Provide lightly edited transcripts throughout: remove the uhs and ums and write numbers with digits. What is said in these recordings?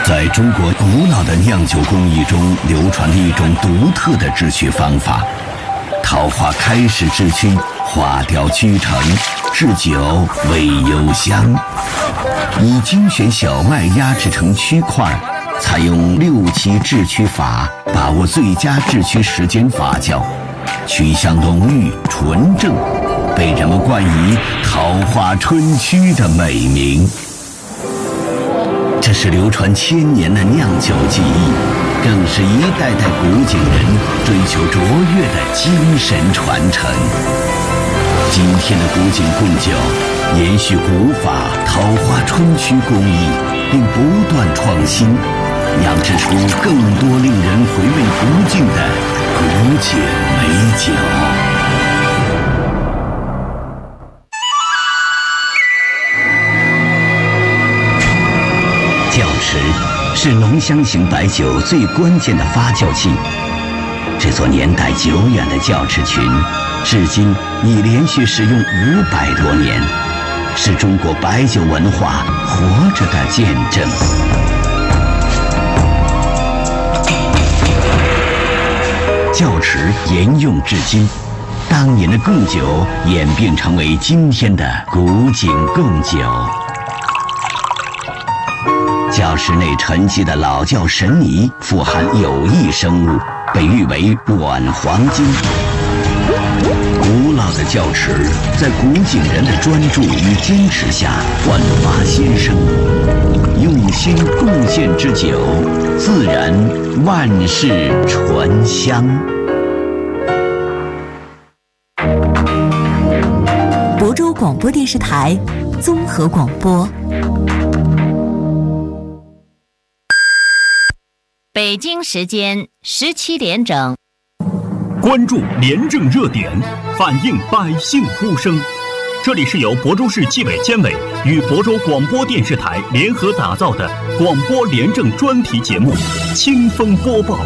在中国古老的酿酒工艺中流传着一种独特的制曲方法。桃花开始制曲，花雕居成，制酒味幽香。以精选小麦压制成曲块，采用6期制曲法，把握最佳制曲时间发酵，曲香浓郁纯正，被人们冠以桃花春曲的美名。这是流传1000年的酿酒技艺，更是一代代古井人追求卓越的精神传承。今天的古井贡酒延续古法桃花春曲工艺，并不断创新，酿制出更多令人回味不尽的古井美酒。窖池是浓香型白酒最关键的发酵器。这座年代久远的窖池群，至今已连续使用500多年，是中国白酒文化活着的见证。窖池沿用至今，当年的贡酒演变成为今天的古井贡酒。窖池内沉积的老窖神泥富含有益生物，被誉为软黄金。古老的窖池在古井人的专注与坚持下焕发新生，用心贡献之酒，自然万世醇香。 亳州广播电视台综合广播。 北京时间17点整， 关注廉政热点，反映百姓呼声。这里是由亳州市纪委监委与亳州广播电视台联合打造的广播廉政专题节目《清风播报》。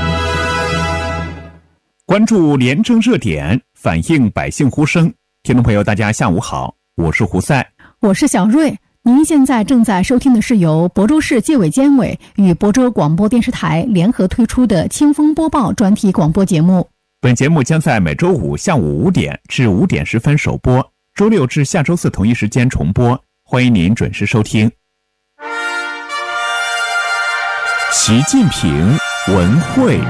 关注廉政热点，反映百姓呼声。听众朋友，大家下午好，我是胡赛， 我是小瑞。您现在正在收听的是由亳州市纪委监委与亳州广播电视台联合推出的《清风播报》专题广播节目。 本节目将在每周五下午5点至5点10分首播，周六至下周四同一时间重播，欢迎您准时收听。习近平文会。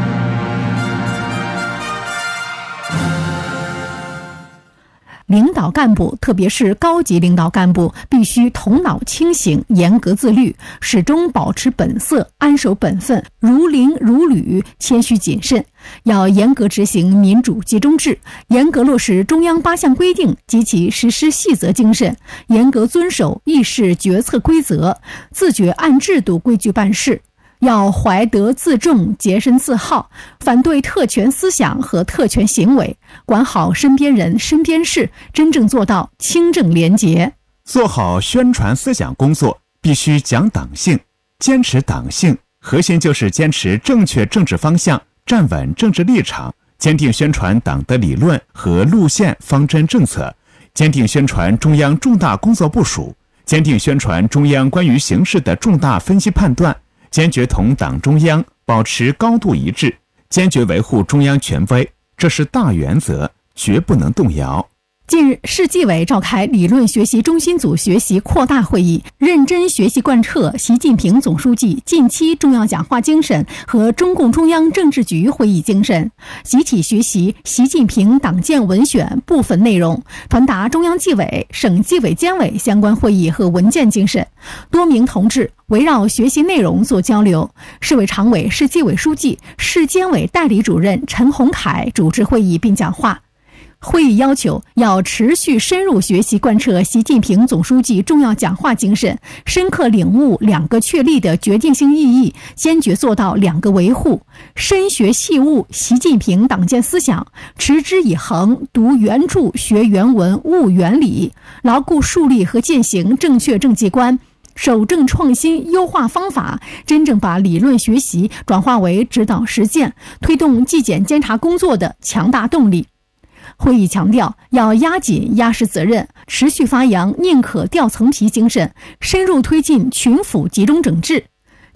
领导干部，特别是高级领导干部，必须头脑清醒，严格自律，始终保持本色，安守本分，如领如履，谦虚谨慎。要严格执行民主集中制，严格落实中央8项规定及其实施细则精神，严格遵守议事决策规则，自觉按制度规矩办事。要怀德自重，洁身自好，反对特权思想和特权行为，管好身边人身边事，真正做到清正廉洁。 做好宣传思想工作，必须讲党性，坚持党性，核心就是坚持正确政治方向，站稳政治立场，坚定宣传党的理论和路线方针政策，坚定宣传中央重大工作部署，坚定宣传中央关于形势的重大分析判断，坚决同党中央保持高度一致，坚决维护中央权威，这是大原则，绝不能动摇。 近日，市纪委召开理论学习中心组学习扩大会议，认真学习贯彻习近平总书记近期重要讲话精神和中共中央政治局会议精神，集体学习习近平党建文选部分内容，传达中央纪委、省纪委监委相关会议和文件精神。多名同志围绕学习内容做交流。市委常委、市纪委书记、市监委代理主任陈洪凯主持会议并讲话。会议要求要持续深入学习贯彻习近平总书记重要讲话精神，深刻领悟2个确立的决定性意义，坚决做到2个维护，深学细悟习近平党建思想，持之以恒，读原著，学原文，悟原理，牢固树立和践行正确政绩观，守正创新优化方法，真正把理论学习转化为指导实践，推动纪检监察工作的强大动力。会议强调，要压紧压实责任，持续发扬宁可掉层皮精神，深入推进群府集中整治，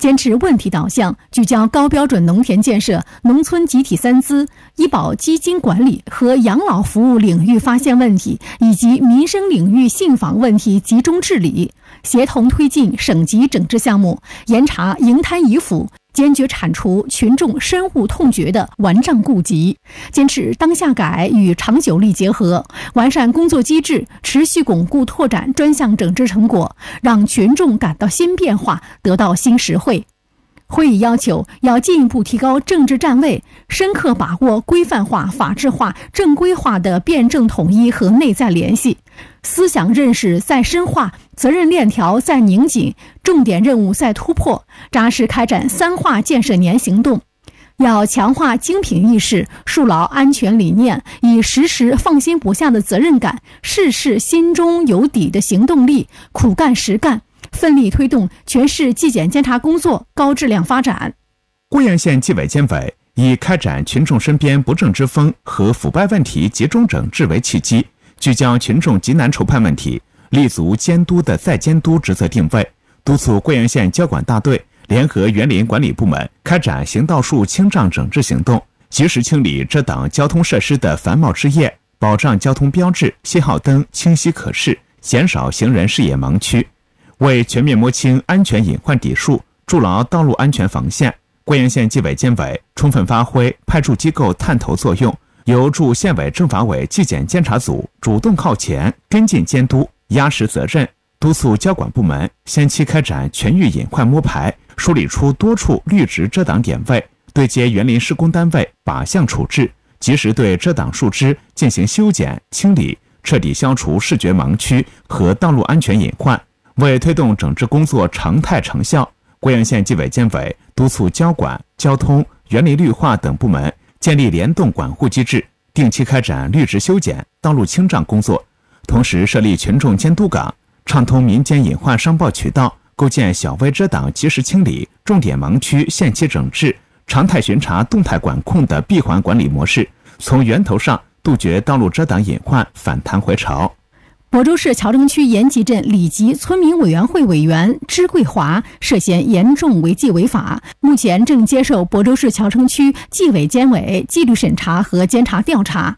坚持问题导向，聚焦高标准农田建设、农村集体三资、医保基金管理和养老服务领域发现问题，以及民生领域信访问题集中治理，协同推进省级整治项目，严查营滩遗腐，坚决铲除群众深恶痛绝的顽瘴痼疾，坚持当下改与长久力结合，完善工作机制，持续巩固拓展专项整治成果，让群众感到新变化，得到新实惠。会议要求要进一步提高政治站位，深刻把握规范化、法治化、正规化的辩证统一和内在联系，思想认识再深化，责任链条再拧紧，重点任务再突破，扎实开展3化建设年行动。要强化精品意识，树牢安全理念，以时时放心不下的责任感，事事心中有底的行动力，苦干实干，奋力推动全市纪检监察工作高质量发展。 贵阳县纪委监委以开展群众身边不正之风和腐败问题集中整治为契机，聚焦群众急难愁盼问题，立足监督的再监督职责定位，督促贵阳县交管大队联合园林管理部门开展行道树清障整治行动，及时清理遮挡交通设施的繁茂枝叶，保障交通标志、信号灯清晰可视，减少行人视野盲区。为全面摸清安全隐患底数，筑牢道路安全防线，贵阳县纪委监委充分发挥派驻机构探头作用，由驻县委政法委纪检监察组主动靠前跟进监督，压实责任，督促交管部门先期开展全域隐患摸排，梳理出多处绿植遮挡点位，对接园林施工单位靶向处置，及时对遮挡树枝进行修剪清理，彻底消除视觉盲区和道路安全隐患。为推动整治工作常态成效，贵阳县纪委监委督促交管、交通、园林绿化等部门建立联动管护机制，定期开展绿植修剪、道路清障工作，同时设立群众监督岗，畅通民间隐患商报渠道，构建小微遮挡及时清理、重点盲区限期整治、常态巡查动态管控的闭环管理模式，从源头上杜绝道路遮挡隐患反弹回潮。 亳州市谯城区延吉镇里集村民委员会委员支桂华涉嫌严重违纪违法，目前正接受亳州市谯城区纪委监委纪律审查和监察调查。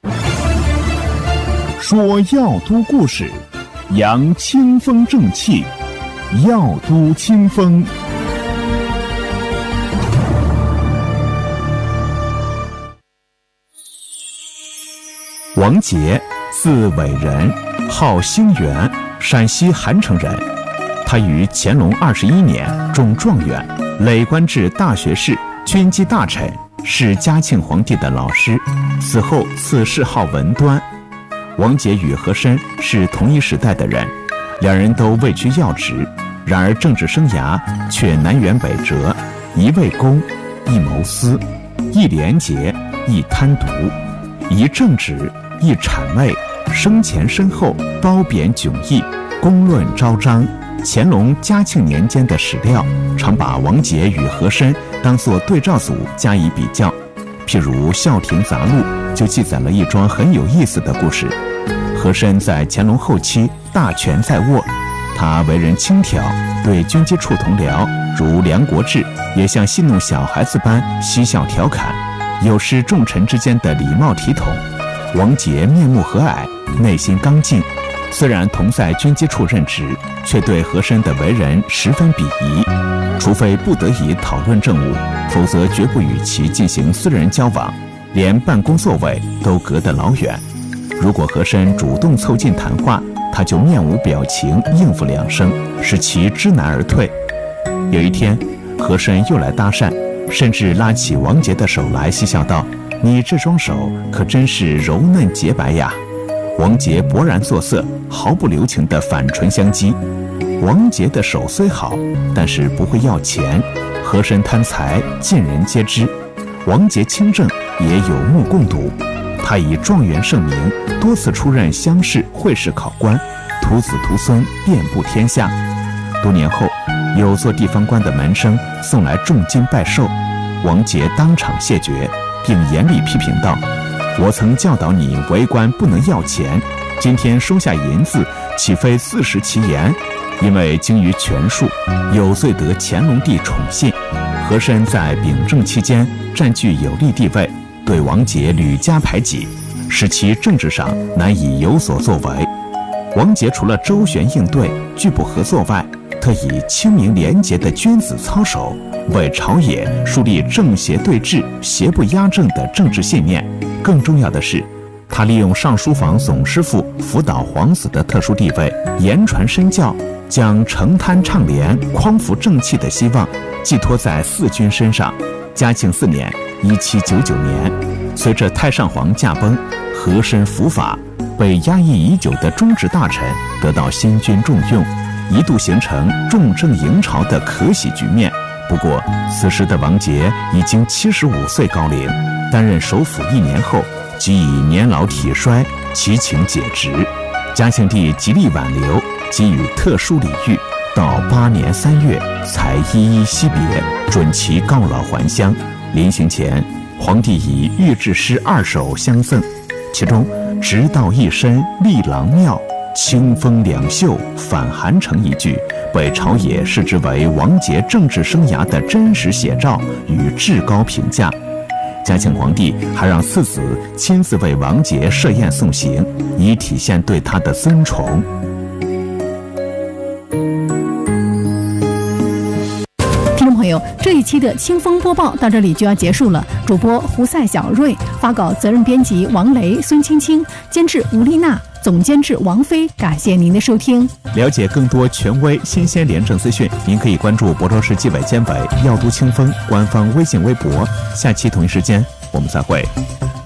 说药都故事，扬清风正气，药都清风。王杰，字伟人，号兴元，陕西韩城人。他于乾隆21年中状元，累官至大学士、军机大臣，是嘉庆皇帝的老师。死后赐谥号文端。王杰与和珅是同一时代的人，两人都位居要职，然而政治生涯却南辕北辙，一为公，一谋私，一廉洁，一贪渎，一正直，一谄媚，生前身后，褒贬迥异，公论昭彰。乾隆、嘉庆年间的史料常把王杰与和珅当作对照组加以比较，譬如《孝亭杂录》就记载了一桩很有意思的故事。和珅在乾隆后期大权在握，他为人轻佻，对军机处同僚如梁国志也像戏弄小孩子般嬉笑调侃，有失众臣之间的礼貌体统。王杰面目和蔼，内心刚劲，虽然同在军机处任职，却对和珅的为人十分鄙夷，除非不得已讨论政务，否则绝不与其进行私人交往，连办公座位都隔得老远。如果和珅主动凑近谈话，他就面无表情应付两声，使其知难而退。有一天，和珅又来搭讪，甚至拉起王杰的手来，嬉笑道：“你这双手可真是柔嫩洁白呀！”王杰勃然作色，毫不留情地反唇相讥。王杰的手虽好，但是不会要钱，和珅贪财，尽人皆知。王杰清正，也有目共睹。他以状元盛名，多次出任乡试、会试考官，徒子徒孙遍布天下。多年后，有做地方官的门生送来重金拜寿，王杰当场谢绝，并严厉批评道：“我曾教导你为官不能要钱，今天收下银子，岂非自食其言？ 因为精于权术，有遂得乾隆帝宠信。和珅在秉政期间占据有利地位，对王杰屡加排挤，使其政治上难以有所作为。王杰除了周旋应对、拒不合作外，特以清明廉洁的君子操守，为朝野树立正邪对峙、邪不压正的政治信念。更重要的是，他利用上书房总师傅辅导皇子的特殊地位，言传身教，将承摊倡廉、匡扶正气的希望寄托在四军身上。嘉庆4年1799年，随着太上皇驾崩，和珅伏法，被压抑已久的忠直大臣得到新军重用，一度形成重政迎朝的可喜局面。不过，此时的王杰已经75岁高龄，担任首辅1年后，即以年老体衰，其请解职。嘉庆帝极力挽留，给予特殊礼遇，到8年3月才一一惜别，准其告老还乡。临行前，皇帝以御制诗2首相赠，其中“直道一身立郎庙，清风两袖返寒城”一句，被朝野视之为王杰政治生涯的真实写照与至高评价。嘉庆皇帝还让4子亲自为王杰设宴送行，以体现对他的尊崇。 听众朋友，这一期的清风播报到这里就要结束了。主播胡赛小瑞，发稿责任编辑王雷、孙青青，监制吴丽娜，总监制王菲。感谢您的收听。 了解更多权威新鲜廉政资讯，您可以关注亳州市纪委监委要读清风官方微信微博。下期同一时间我们再会。